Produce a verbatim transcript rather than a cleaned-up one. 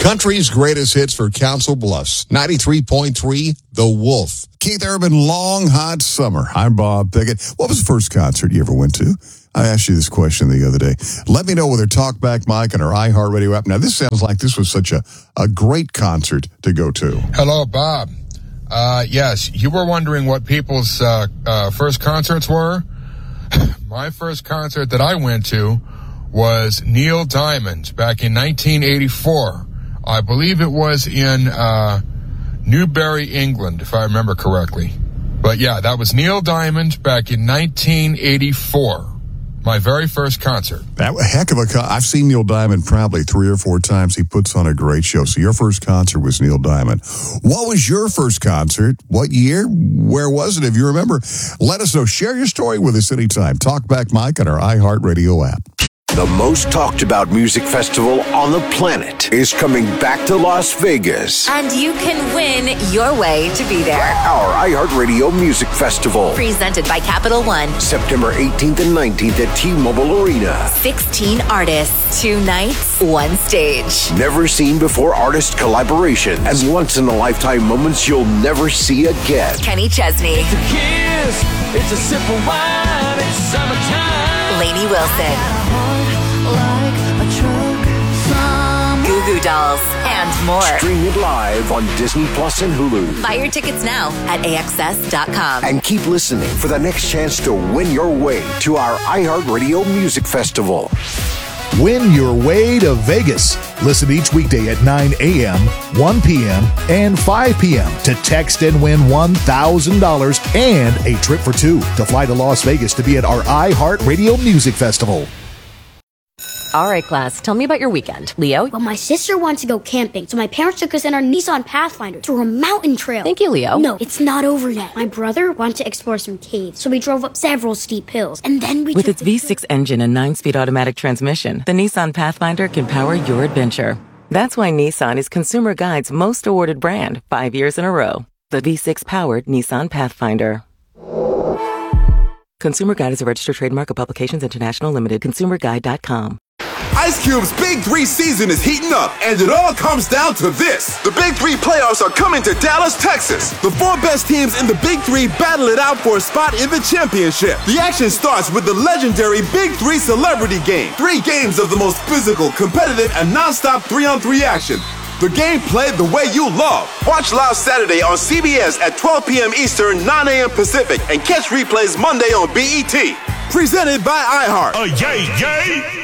Country's greatest hits for Council Bluffs. ninety-three point three, The Wolf. Keith Urban, Long Hot Summer. I'm Bob Pickett. What was the first concert you ever went to? I asked you this question the other day. Let me know with our Talkback Mike and our iHeartRadio app. Now, this sounds like this was such a, a great concert to go to. Hello, Bob. Uh, yes, you were wondering what people's uh, uh, first concerts were? My first concert that I went to was Neil Diamond back in nineteen eighty-four. I believe it was in uh, Newbury, England, if I remember correctly. But yeah, that was Neil Diamond back in nineteen eighty-four. My very first concert. That heck of a con- I've seen Neil Diamond probably three or four times. He puts on a great show. So your first concert was Neil Diamond. What was your first concert? What year? Where was it? If you remember, let us know. Share your story with us anytime. Talkback Mike on our iHeartRadio app. The most talked about music festival on the planet is coming back to Las Vegas. And you can win your way to be there. Our iHeartRadio Music Festival. Presented by Capital One. September eighteenth and nineteenth at T-Mobile Arena. sixteen artists, two nights, one stage. Never seen before artist collaborations and once-in-a-lifetime moments you'll never see again. Kenny Chesney. It's a kiss, it's a sip of wine, it's summertime. Lainey Wilson. Goo Goo Dolls, and more. Stream it live on Disney Plus and Hulu. Buy your tickets now at A X S dot com. And keep listening for the next chance to win your way to our iHeartRadio Music Festival. Win your way to Vegas. Listen each weekday at nine a.m., one p.m., and five p.m. to text and win one thousand dollars and a trip for two to fly to Las Vegas to be at our iHeartRadio Music Festival. All right, class, tell me about your weekend. Leo? Well, my sister wants to go camping, so my parents took us in our Nissan Pathfinder through a mountain trail. Thank you, Leo. No, it's not over yet. My brother wanted to explore some caves, so we drove up several steep hills, and then we With took its V six engine and nine-speed automatic transmission, the Nissan Pathfinder can power your adventure. That's why Nissan is Consumer Guide's most awarded brand five years in a row. The V six-powered Nissan Pathfinder. Consumer Guide is a registered trademark of Publications International Limited. consumer guide dot com. Ice Cube's Big Three season is heating up, and it all comes down to this. The Big Three playoffs are coming to Dallas, Texas. The four best teams in the Big Three battle it out for a spot in the championship. The action starts with the legendary Big Three Celebrity Game. Three games of the most physical, competitive, and non-stop three-on-three action. The game played the way you love. Watch live Saturday on C B S at twelve p.m. Eastern, nine a.m. Pacific, and catch replays Monday on B E T. Presented by iHeart. Uh, yay, yay!